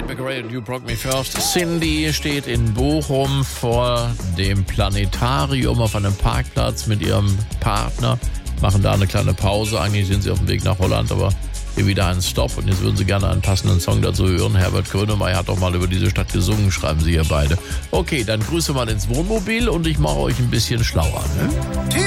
Ted McRae und You Broke Me First. Cindy steht in Bochum vor dem Planetarium auf einem Parkplatz mit ihrem Partner. Machen da eine kleine Pause. Eigentlich sind sie auf dem Weg nach Holland, aber hier wieder einen Stopp. Und jetzt würden sie gerne einen passenden Song dazu hören. Herbert Grönemeyer hat doch mal über diese Stadt gesungen, schreiben sie hier beide. Okay, dann Grüße mal ins Wohnmobil und ich mache euch ein bisschen schlauer. Ne?